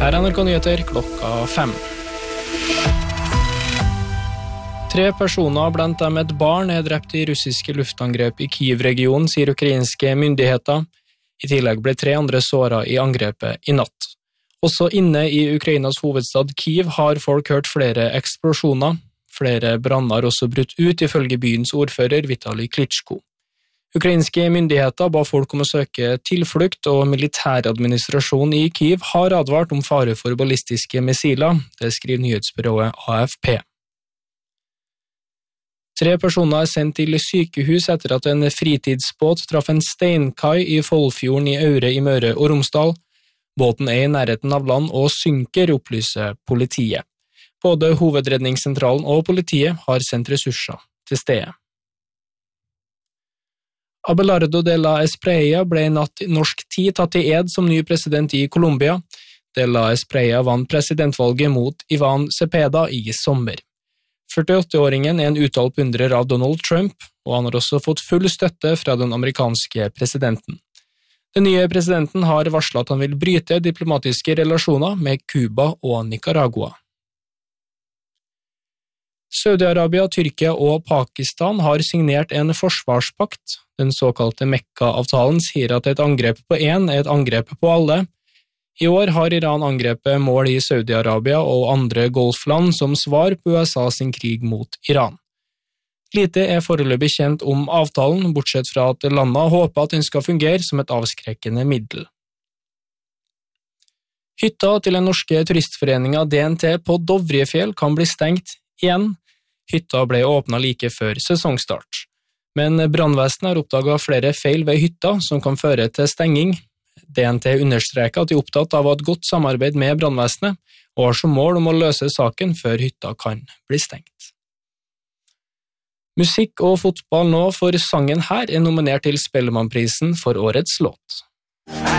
Her er NRK Nyheter klokka 5. 3 personer, blant dem et barn, er drept i russiske luftangrep i Kyiv-regionen, sier ukrainske myndigheter. I tillegg ble 3 andre såret i angrepet i natt. Også inne i Ukrainas hovedstad Kyiv har folk hørt flere eksplosjoner. Flere branner har også brutt ut, ifølge byens ordfører Vitali Klitschko. Ukrainske myndigheter ba folk om å søke tilflukt, og militæradministrasjonen i Kyiv har advart om fare for ballistiske missiler, det skriver nyhetsbyrået AFP. 3 personer er sendt til sykehus etter at en fritidsbåt traff en steinkai i Follfjorden i Aure i Møre og Romsdal. Båten er i nærheten av land og synker, opplyser politiet. Både Hovedredningssentralen og politiet har sendt ressurser til stedet. Abelardo de la Espriella ble i natt norsk tid tatt til ed som ny president i Colombia. De la Espriella vant presidentvalget mot Iván Cepeda i sommer. 48-åringen er en uttalt beundrer av Donald Trump, og han har også fått full støtte fra den amerikanske presidenten. Den nye presidenten har varslet at han vil bryte diplomatiske relasjoner med Cuba og Nicaragua. Saudi-Arabia, Tyrkia og Pakistan har signert en forsvarspakt. Den såkalte Mekka-avtalen sier at et angrep på en er et angrep på alle. I år har Iran angrepet mål i Saudi-Arabia og andre golfland som svar på USA sin krig mot Iran. Lite er foreløpig kjent om avtalen, bortsett fra at landene håper at den skal fungere som et avskrekkende middel. Hytta til den norske turistforeningen DNT på Dovrefjell kan bli stengt igjen. Hytta ble åpnet like før sesongstart. Men brannvesenet har oppdaget flere feil ved hytta som kan føre til stenging. DNT understreker at de er opptatt av å ha et godt samarbeid med brannvesenet, og har som mål om å løse saken før hytta kan bli stengt. Musikk og fotball nå, for sangen her er nominert til Spellemannprisen for årets låt.